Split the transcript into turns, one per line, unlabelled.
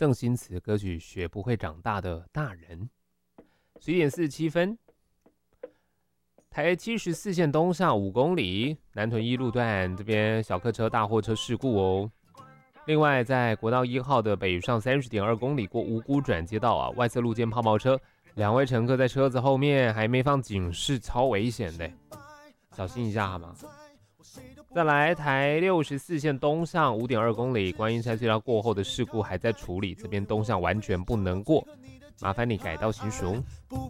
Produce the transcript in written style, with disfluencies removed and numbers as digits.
郑兴慈歌曲《学不会长大的大人》。11:47，台74线东上5公里，南屯一路段这边小客车、大货车事故哦。另外，在国道1号的北上30.2公里过五股转接道啊，外侧路肩抛锚车，2位乘客在车子后面还没放警示，超危险的，小心一下好吗？再来，台64线东上5.2公里，观音山隧道过后的事故还在处理，这边东向完全不能过，麻烦你改道行驶哦。